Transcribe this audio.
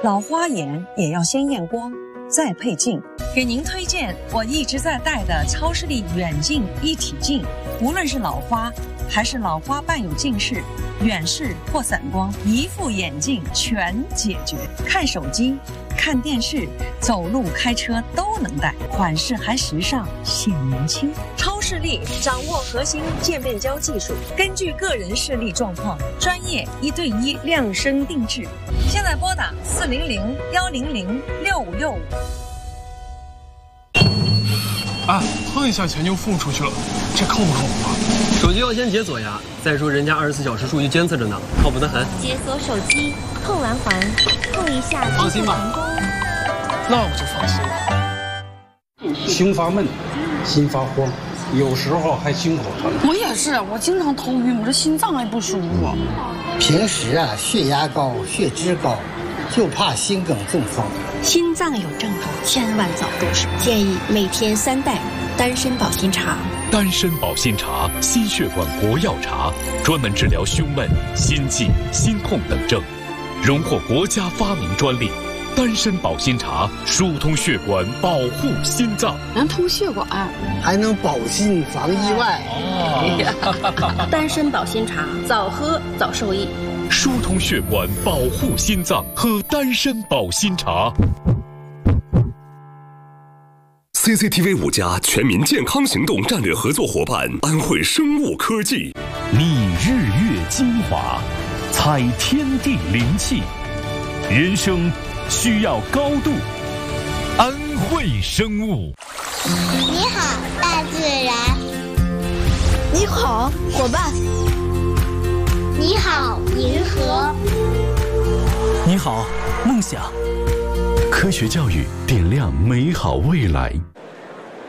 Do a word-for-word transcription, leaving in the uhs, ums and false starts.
老花眼也要先验光，再配镜。给您推荐我一直在戴的超视力远近一体镜，无论是老花还是老花伴有近视、远视或散光，一副眼镜全解决。看手机、看电视、走路、开车都能戴，款式还时尚，显年轻。超视力掌握核心渐变焦技术，根据个人视力状况，专业一对一量身定制。现在拨打四零零幺零零六五六五。 啊，碰一下钱就付出去了，这靠不靠谱啊？ 手机要先解锁呀，再说人家二十四小时数据监测着呢，靠谱得很。 解锁手机，碰完环，碰一下， 放心吧。 那我就放心了。 胸发闷，心发慌，有时候还心口疼。 我也是，我经常头晕，我这心脏还不舒服。 平时啊，血压高，血脂高，就怕心梗中风。 心脏有症状，千万早入手。建议每天三袋丹参保心茶。 丹参保心茶，心血管国药茶，专门治疗胸闷、心悸、心痛等症，荣获国家发明专利。丹参保心茶疏通血管，保护心脏， 能通血管， 还能保心防意外。 哦、丹参保心茶，早喝早受益。 疏通血管，保护心脏，喝丹参保心茶。 C C T V 五家全民健康行动战略合作伙伴安徽生物科技， 觅日月精华，采天地灵气，人生需要高度。安徽生物。 你好，大自然。 你好，伙伴。 你好，银河。 你好，梦想。 科学教育点亮美好未来。